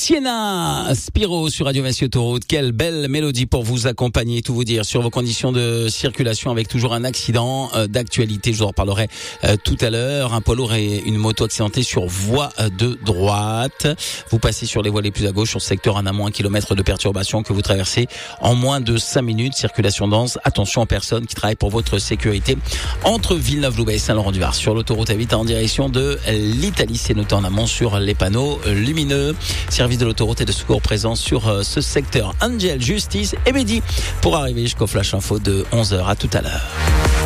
Sienna Spiro sur Radio Massy Autoroute. Quelle belle mélodie pour vous accompagner, tout vous dire sur vos conditions de circulation avec toujours un accident d'actualité. Je vous en reparlerai tout à l'heure. Un poids lourd et une moto accidentée sur voie de droite. Vous passez sur les voies les plus à gauche sur ce secteur en amont 1 kilomètre de perturbation que vous traversez en moins de 5 minutes. Circulation dense. Attention aux personnes qui travaillent pour votre sécurité. Entre Villeneuve-Loubet et Saint-Laurent-du-Var sur l'autoroute A8 en direction de l'Italie. C'est noté en amont sur les panneaux lumineux. Service de l'autoroute et de secours présent sur ce secteur. Angel, Justice et Mehdi pour arriver jusqu'au Flash Info de 11h. À tout à l'heure.